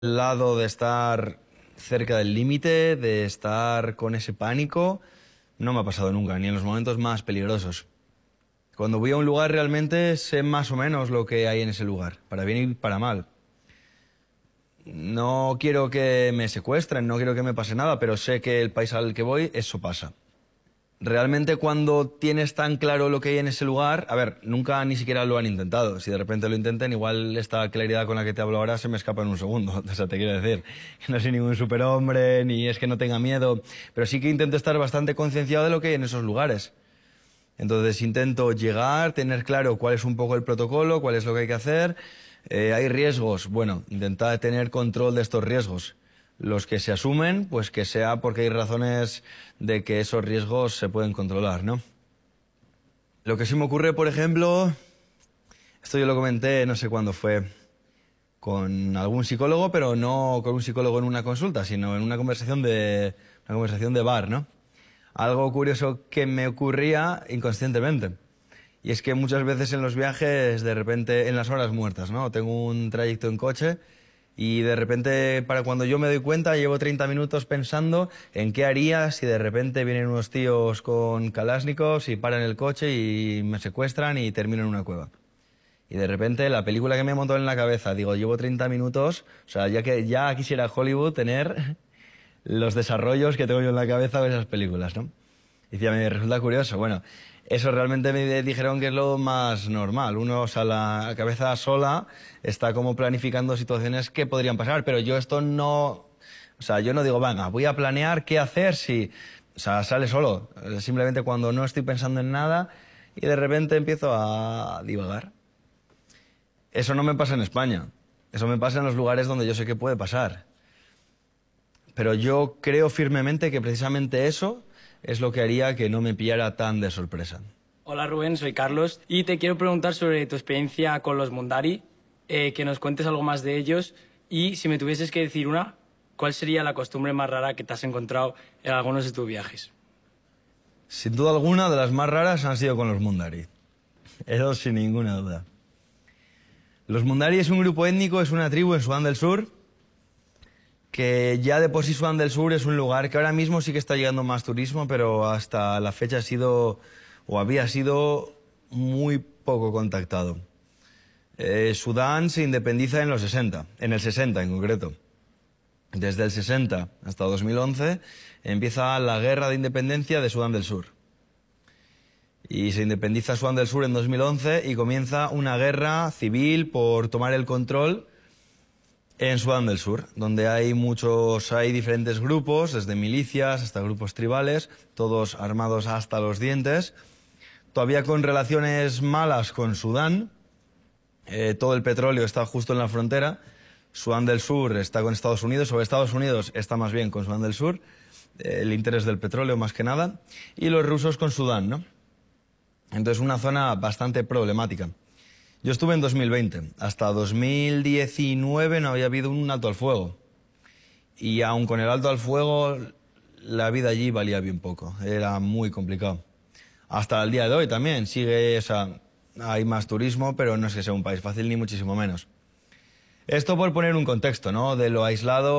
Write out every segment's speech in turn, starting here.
Lado de estar cerca del límite, de estar con ese pánico, no me ha pasado nunca, ni en los momentos más peligrosos. Cuando voy a un lugar realmente sé más o menos lo que hay en ese lugar, para bien y para mal. No quiero que me secuestren, no quiero que me pase nada, pero sé que el país al que voy, eso pasa. Realmente cuando tienes tan claro lo que hay en ese lugar, a ver, nunca ni siquiera lo han intentado. Si de repente lo intenten, igual esta claridad con la que te hablo ahora se me escapa en un segundo. O sea, te quiero decir que no soy ningún superhombre, ni es que no tenga miedo, pero sí que intento estar bastante concienciado de lo que hay en esos lugares. Entonces intento llegar, tener claro cuál es un poco el protocolo, cuál es lo que hay que hacer. Hay riesgos, bueno, intentar tener control de estos riesgos. Los que se asumen, pues que sea porque hay razones de que esos riesgos se pueden controlar, ¿no? Lo que sí me ocurre, por ejemplo, esto yo lo comenté, no sé cuándo fue, con algún psicólogo, pero no con un psicólogo en una consulta, sino en una conversación de bar, ¿no? Algo curioso que me ocurría inconscientemente. Y es que muchas veces en los viajes, de repente, en las horas muertas, ¿no? Tengo un trayecto en coche y de repente, para cuando yo me doy cuenta, llevo 30 minutos pensando en qué haría si de repente vienen unos tíos con Kalashnikovs y paran el coche y me secuestran y termino en una cueva. Y de repente la película que me montó en la cabeza, digo, llevo 30 minutos, o sea, ya quisiera Hollywood tener los desarrollos que tengo yo en la cabeza de esas películas, ¿no? Y decía, me resulta curioso, bueno, eso realmente me dijeron que es lo más normal. Uno, o sea, la cabeza sola está como planificando situaciones que podrían pasar, pero yo esto no... O sea, yo no digo, venga, voy a planear qué hacer si... O sea, sale solo. Simplemente cuando no estoy pensando en nada y de repente empiezo a divagar. Eso no me pasa en España. Eso me pasa en los lugares donde yo sé que puede pasar. Pero yo creo firmemente que precisamente eso es lo que haría que no me pillara tan de sorpresa. Hola Rubén, soy Carlos y te quiero preguntar sobre tu experiencia con los Mundari, que nos cuentes algo más de ellos y si me tuvieses que decir una, ¿cuál sería la costumbre más rara que te has encontrado en algunos de tus viajes? Sin duda alguna, de las más raras han sido con los Mundari. Eso sin ninguna duda. Los Mundari es un grupo étnico, es una tribu en Sudán del Sur, que ya de por sí Sudán del Sur es un lugar que ahora mismo sí que está llegando más turismo, pero hasta la fecha ha sido, o había sido, muy poco contactado. Sudán se independiza en los 60, en el 60 en concreto. Desde el 60 hasta 2011 empieza la guerra de independencia de Sudán del Sur. Y se independiza Sudán del Sur en 2011 y comienza una guerra civil por tomar el control en Sudán del Sur, donde hay diferentes grupos, desde milicias hasta grupos tribales, todos armados hasta los dientes, todavía con relaciones malas con Sudán. Todo el petróleo está justo en la frontera. Sudán del Sur está con Estados Unidos, o Estados Unidos está más bien con Sudán del Sur, el interés del petróleo más que nada, y los rusos con Sudán, ¿no? Entonces una zona bastante problemática. Yo estuve en 2020. Hasta 2019 no había habido un alto al fuego. Y aun con el alto al fuego, la vida allí valía bien poco. Era muy complicado. Hasta el día de hoy también sigue hay más turismo, pero no es que sea un país fácil ni muchísimo menos. Esto por poner un contexto, ¿no? De lo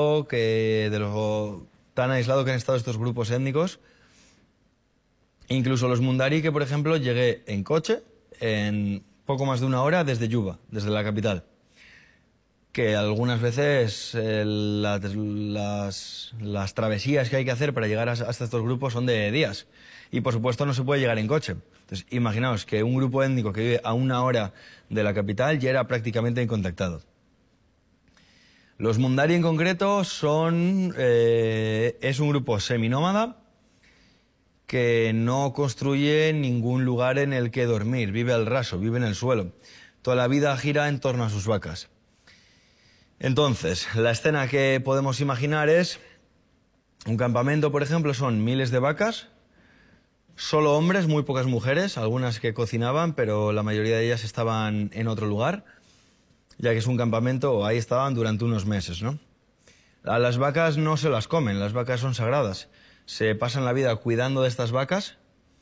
tan aislado que han estado estos grupos étnicos. Incluso los Mundari, que por ejemplo llegué en coche en poco más de una hora desde Yuba, desde la capital. Que algunas veces las travesías que hay que hacer para llegar hasta estos grupos son de días. Y por supuesto no se puede llegar en coche. Entonces imaginaos que un grupo étnico que vive a una hora de la capital ya era prácticamente incontactado. Los Mundari en concreto es un grupo seminómada que no construye ningún lugar en el que dormir, vive al raso, vive en el suelo. Toda la vida gira en torno a sus vacas. Entonces, la escena que podemos imaginar es un campamento, por ejemplo, son miles de vacas, solo hombres, muy pocas mujeres, algunas que cocinaban, pero la mayoría de ellas estaban en otro lugar, ya que es un campamento, ahí estaban durante unos meses, ¿no? A las vacas no se las comen, las vacas son sagradas. Se pasan la vida cuidando de estas vacas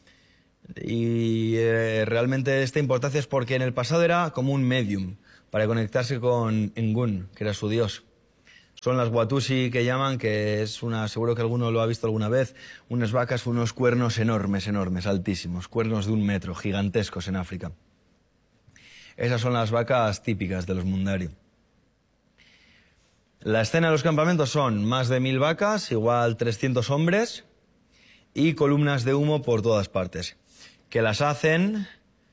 y realmente esta importancia es porque en el pasado era como un medium para conectarse con Engun, que era su dios. Son las Watusi que llaman, que es una, seguro que alguno lo ha visto alguna vez, unas vacas, unos cuernos enormes, enormes, altísimos, cuernos de 1 metro, gigantescos en África. Esas son las vacas típicas de los Mundari. La escena de los campamentos son más de 1000 vacas, igual 300 hombres y columnas de humo por todas partes, que las hacen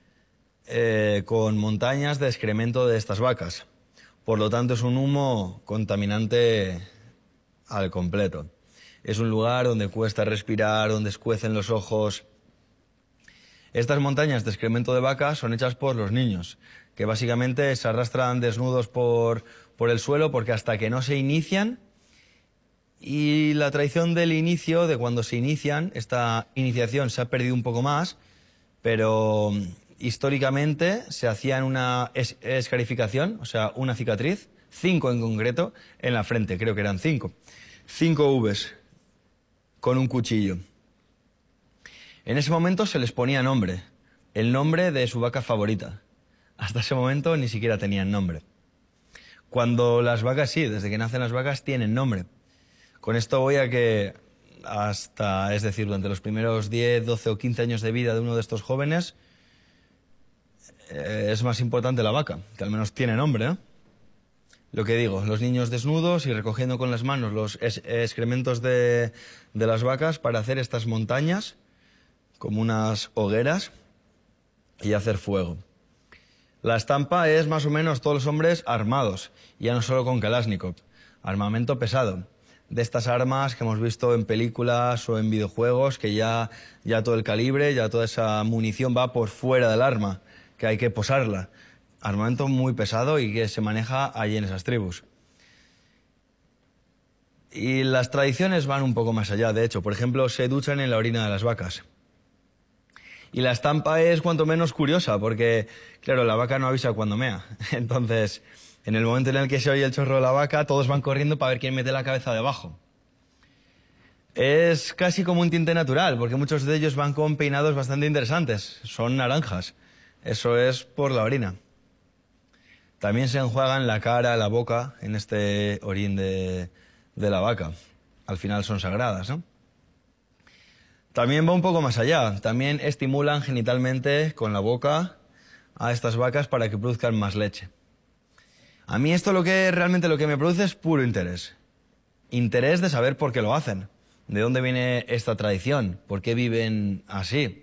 con montañas de excremento de estas vacas. Por lo tanto, es un humo contaminante al completo. Es un lugar donde cuesta respirar, donde escuecen los ojos. Estas montañas de excremento de vacas son hechas por los niños, que básicamente se arrastran desnudos por el suelo porque hasta que no se inician, y la tradición del inicio, de cuando se inician, esta iniciación se ha perdido un poco más, pero históricamente se hacía una escarificación, o sea, una cicatriz, 5 en concreto, en la frente, creo que eran 5. 5 Vs con un cuchillo. En ese momento se les ponía nombre, el nombre de su vaca favorita. Hasta ese momento ni siquiera tenían nombre. Cuando las vacas, sí, desde que nacen las vacas tienen nombre. Con esto voy a que hasta, es decir, durante los primeros 10, 12 o 15 años de vida de uno de estos jóvenes, es más importante la vaca, que al menos tiene nombre, ¿no? Lo que digo, los niños desnudos y recogiendo con las manos los excrementos de las vacas para hacer estas montañas, como unas hogueras, y hacer fuego. La estampa es más o menos todos los hombres armados, ya no solo con Kalashnikov, armamento pesado. De estas armas que hemos visto en películas o en videojuegos, que ya todo el calibre, ya toda esa munición va por fuera del arma, que hay que posarla. Armamento muy pesado y que se maneja allí en esas tribus. Y las tradiciones van un poco más allá, de hecho. Por ejemplo, se duchan en la orina de las vacas. Y la estampa es cuanto menos curiosa, porque, claro, la vaca no avisa cuando mea. Entonces, en el momento en el que se oye el chorro de la vaca, todos van corriendo para ver quién mete la cabeza debajo. Es casi como un tinte natural, porque muchos de ellos van con peinados bastante interesantes. Son naranjas. Eso es por la orina. También se enjuagan la cara, la boca, en este orín de la vaca. Al final son sagradas, ¿no? También va un poco más allá. También estimulan genitalmente con la boca a estas vacas para que produzcan más leche. A mí esto realmente lo que me produce es puro interés. Interés de saber por qué lo hacen. ¿De dónde viene esta tradición? ¿Por qué viven así?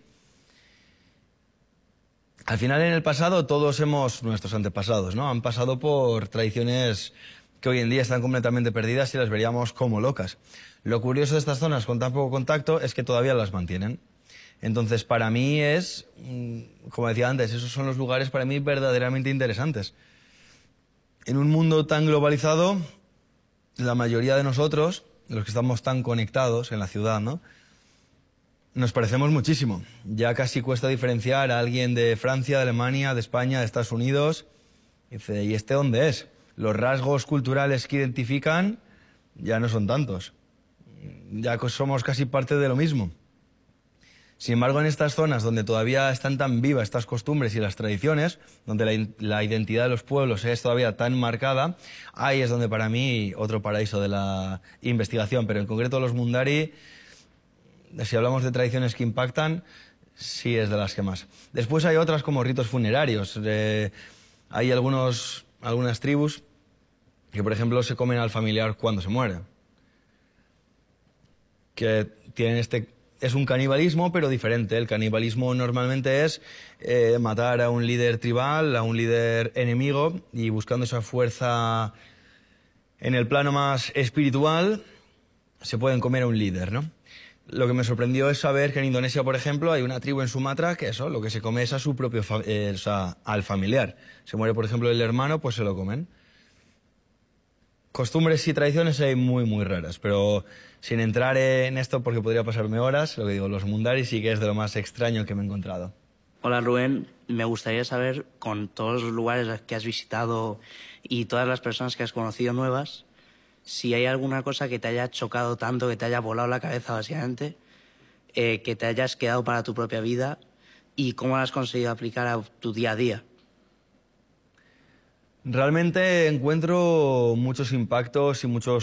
Al final, en el pasado, nuestros antepasados, ¿no? Han pasado por tradiciones que hoy en día están completamente perdidas y las veríamos como locas. Lo curioso de estas zonas con tan poco contacto es que todavía las mantienen. Entonces, para mí como decía antes, esos son los lugares para mí verdaderamente interesantes. En un mundo tan globalizado, la mayoría de nosotros, los que estamos tan conectados en la ciudad, ¿no?, nos parecemos muchísimo. Ya casi cuesta diferenciar a alguien de Francia, de Alemania, de España, de Estados Unidos. Dice, ¿y este dónde es? Los rasgos culturales que identifican ya no son tantos. Ya somos casi parte de lo mismo. Sin embargo, en estas zonas donde todavía están tan vivas estas costumbres y las tradiciones, donde la identidad de los pueblos es todavía tan marcada, ahí es donde para mí otro paraíso de la investigación. Pero en concreto los Mundari, si hablamos de tradiciones que impactan, sí es de las que más. Después hay otras como ritos funerarios. Hay algunas tribus que, por ejemplo, se comen al familiar cuando se muere. Que tienen es un canibalismo, pero diferente. El canibalismo normalmente es matar a un líder tribal, a un líder enemigo, y buscando esa fuerza en el plano más espiritual, se pueden comer a un líder, ¿no? Lo que me sorprendió es saber que en Indonesia, por ejemplo, hay una tribu en Sumatra que lo que se come es a su propio al familiar. Se muere, por ejemplo, el hermano, pues se lo comen. Costumbres y tradiciones hay muy, muy raras, pero sin entrar en esto porque podría pasarme horas, lo que digo, los Mundari sí que es de lo más extraño que me he encontrado. Hola Rubén, me gustaría saber, con todos los lugares que has visitado y todas las personas que has conocido nuevas, si hay alguna cosa que te haya chocado tanto, que te haya volado la cabeza básicamente, que te hayas quedado para tu propia vida y cómo la has conseguido aplicar a tu día a día. Realmente encuentro muchos impactos y muchos